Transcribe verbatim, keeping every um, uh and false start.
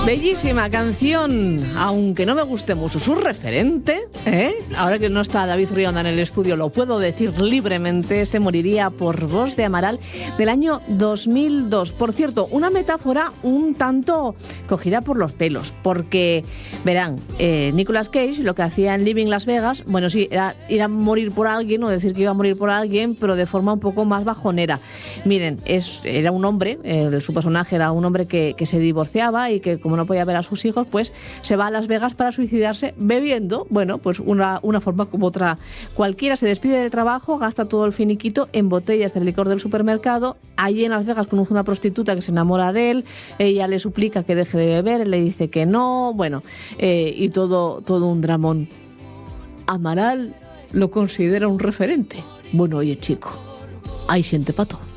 Bellísima canción, aunque no me guste mucho su referente, ¿eh? Ahora que no está David Rionda en el estudio, lo puedo decir libremente. Este moriría por Voz de Amaral, del año dos mil dos. Por cierto, una metáfora un tanto cogida por los pelos, porque, verán, eh, Nicolas Cage lo que hacía en Living Las Vegas, bueno, sí, era ir a morir por alguien o decir que iba a morir por alguien, pero de forma un poco más bajonera. Miren, es, era un hombre, eh, su personaje era un hombre que, que se divorciaba y que, como no podía ver a sus hijos, pues se va a Las Vegas para suicidarse bebiendo. Bueno, pues una, una forma como otra cualquiera. Se despide del trabajo, gasta todo el finiquito en botellas del licor del supermercado. Allí en Las Vegas conoce una prostituta que se enamora de él, ella le suplica que deje de beber, él le dice que no, bueno, eh, y todo, todo un dramón. Amaral lo considera un referente. Bueno, oye, chico, hay gente pato.